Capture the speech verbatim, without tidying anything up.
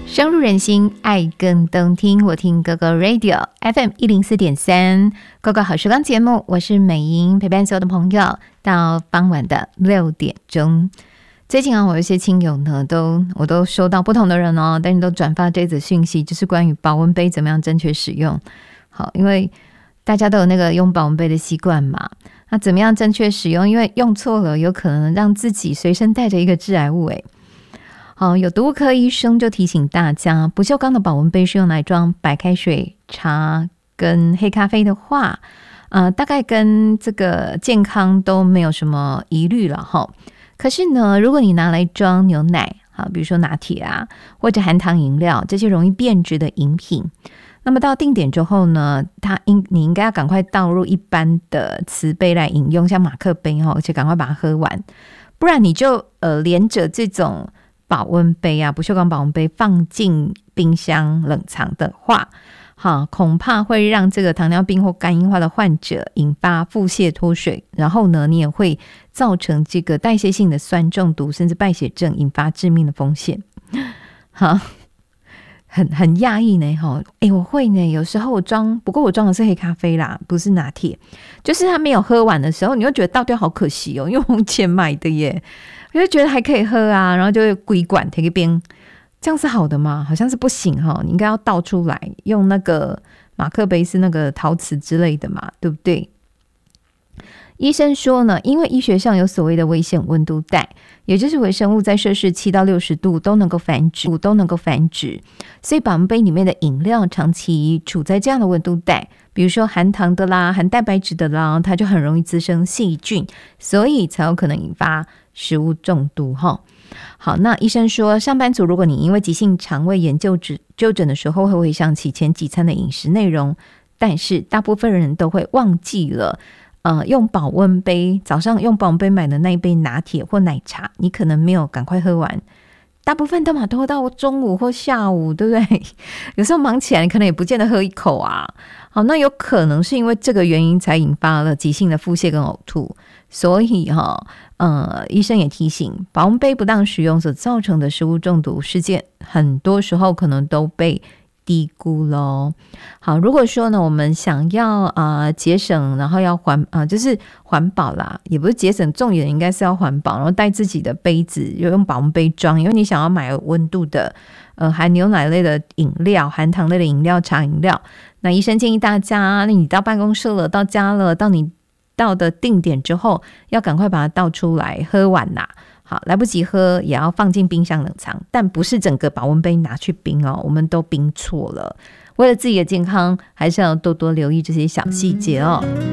深入人心，爱更动听。我听哥哥 Radio F M 一零四点三，哥哥好时光节目，我是美英，陪伴所有的朋友到傍晚的六点钟。最近啊，我有一些亲友呢，都我都收到不同的人哦，但是都转发这则讯息，就是关于保温杯怎么样正确使用。好，因为大家都有那个用保温杯的习惯嘛，那怎么样正确使用？因为用错了，有可能让自己随身带着一个致癌物诶。好，有毒物科医生就提醒大家，不锈钢的保温杯是用来装白开水、茶跟黑咖啡的话，呃，大概跟这个健康都没有什么疑虑了哈。可是呢，如果你拿来装牛奶，好，比如说拿铁啊，或者含糖饮料这些容易变质的饮品，那么到定点之后呢，它应你应该要赶快倒入一般的瓷杯来饮用，像马克杯哈，而且赶快把它喝完，不然你就呃连着这种保温杯啊，不锈钢保温杯放进冰箱冷藏的话，好，恐怕会让这个糖尿病或肝硬化的患者引发腹泻脱水，然后呢，你也会造成这个代谢性的酸中毒，甚至败血症，引发致命的风险。好，很很讶异呢，哈，哎，我会呢，有时候我装，不过我装的是黑咖啡啦，不是拿铁，就是它没有喝完的时候，你会觉得倒掉好可惜哦，因为我钱买的耶。我就觉得还可以喝啊，然后就会归管贴个边，这样是好的吗？好像是不行哈，你应该要倒出来，用那个马克杯是那个陶瓷之类的嘛，对不对？医生说呢，因为医学上有所谓的危险温度带，也就是微生物在摄氏七到六十度都能够繁殖，都能够繁殖，所以保温杯里面的饮料长期处在这样的温度带，比如说含糖的啦、含蛋白质的啦，它就很容易滋生细菌，所以才有可能引发食物中毒哈。好，那医生说，上班族如果你因为急性肠胃炎就诊就诊的时候，会回想起前几餐的饮食内容，但是大部分人都会忘记了。呃，用保温杯，早上用保温杯买的那一杯拿铁或奶茶，你可能没有赶快喝完，大部分都嘛都喝到中午或下午，对不对？有时候忙起来，你可能也不见得喝一口啊。好，那有可能是因为这个原因才引发了急性的腹泻跟呕吐，所以哈、哦，呃，医生也提醒，保温杯不当使用所造成的食物中毒事件，很多时候可能都被低估咯。好，如果说呢，我们想要呃节省，然后要环啊、呃，就是环保啦，也不是节省，重点应该是要环保，然后带自己的杯子，用保温杯装，因为你想要买温度的呃含牛奶类的饮料、含糖类的饮料、茶饮料。那医生建议大家，你到办公室了，到家了，到你到的定点之后，要赶快把它倒出来喝完啦。好，来不及喝也要放进冰箱冷藏，但不是整个保温杯拿去冰哦，我们都冰错了。为了自己的健康，还是要多多留意这些小细节哦。